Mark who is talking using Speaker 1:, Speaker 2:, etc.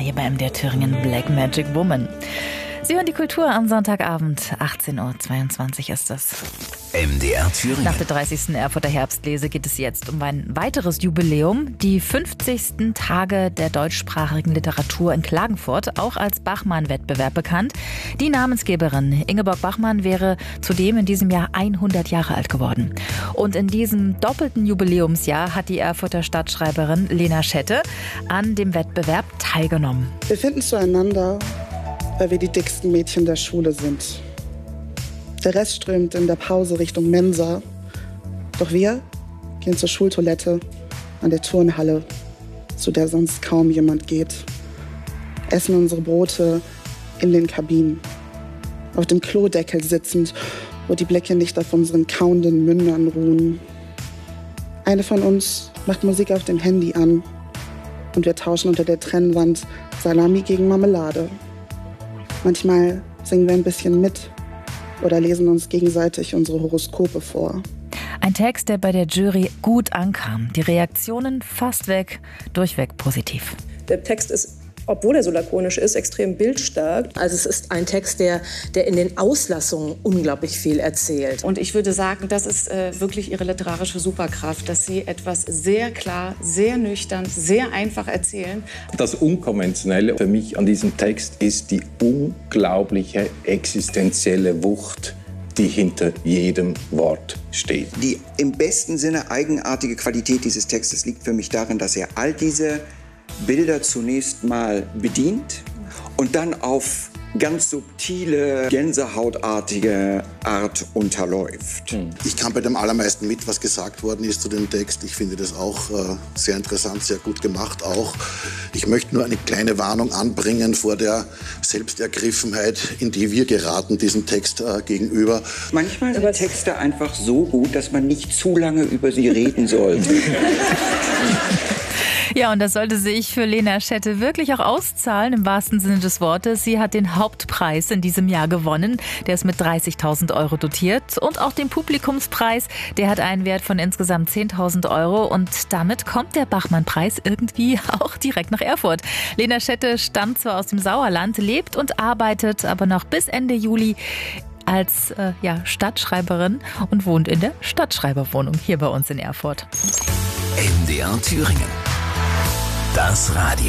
Speaker 1: hier bei MDR Thüringen, Black Magic Woman. Sie hören die Kultur am Sonntagabend, 18.22 Uhr ist es.
Speaker 2: MDR Thüringen.
Speaker 1: Nach der 30. Erfurter Herbstlese geht es jetzt um ein weiteres Jubiläum. Die 50. Tage der deutschsprachigen Literatur in Klagenfurt, auch als Bachmann-Wettbewerb bekannt. Die Namensgeberin Ingeborg Bachmann wäre zudem in diesem Jahr 100 Jahre alt geworden. Und in diesem doppelten Jubiläumsjahr hat die Erfurter Stadtschreiberin Lena Schette an dem Wettbewerb teilgenommen.
Speaker 3: Wir finden zueinander, weil wir die dicksten Mädchen der Schule sind. Der Rest strömt in der Pause Richtung Mensa. Doch wir gehen zur Schultoilette an der Turnhalle, zu der sonst kaum jemand geht. Essen unsere Brote in den Kabinen. Auf dem Klodeckel sitzend, wo die Blicke nicht auf unseren kauenden Mündern ruhen. Eine von uns macht Musik auf dem Handy an und wir tauschen unter der Trennwand Salami gegen Marmelade. Manchmal singen wir ein bisschen mit oder lesen uns gegenseitig unsere Horoskope vor.
Speaker 1: Ein Text, der bei der Jury gut ankam. Die Reaktionen fast durchweg positiv.
Speaker 4: Der Text ist, obwohl er so lakonisch ist, extrem bildstark.
Speaker 5: Also es ist ein Text, der in den Auslassungen unglaublich viel erzählt.
Speaker 6: Und ich würde sagen, das ist wirklich ihre literarische Superkraft, dass sie etwas sehr klar, sehr nüchtern, sehr einfach erzählen.
Speaker 7: Das Unkonventionelle für mich an diesem Text ist die unglaubliche existenzielle Wucht, die hinter jedem Wort steht.
Speaker 8: Die im besten Sinne eigenartige Qualität dieses Textes liegt für mich darin, dass er all diese Bilder zunächst mal bedient und dann auf ganz subtile, gänsehautartige Art unterläuft.
Speaker 9: Ich kann bei dem allermeisten mit, was gesagt worden ist zu dem Text. Ich finde das auch sehr interessant, sehr gut gemacht auch. Ich möchte nur eine kleine Warnung anbringen vor der Selbstergriffenheit, in die wir geraten, diesem Text gegenüber.
Speaker 8: Manchmal sind Texte einfach so gut, dass man nicht zu lange über sie reden sollte.
Speaker 1: Ja, und das sollte sich für Lena Schette wirklich auch auszahlen, im wahrsten Sinne des Wortes. Sie hat den Hauptpreis in diesem Jahr gewonnen. Der ist mit 30.000 € dotiert. Und auch den Publikumspreis, der hat einen Wert von insgesamt 10.000 €. Und damit kommt der Bachmann-Preis irgendwie auch direkt nach Erfurt. Lena Schette stammt zwar aus dem Sauerland, lebt und arbeitet aber noch bis Ende Juli als Stadtschreiberin und wohnt in der Stadtschreiberwohnung hier bei uns in Erfurt.
Speaker 2: MDR Thüringen. Das Radio.